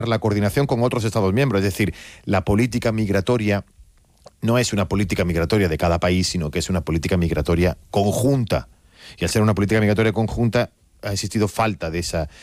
la coordinación con otros Estados miembros. Es decir, la política migratoria no es una política migratoria de cada país, sino que es una política migratoria conjunta. Y al ser una política migratoria conjunta, ha existido falta de esa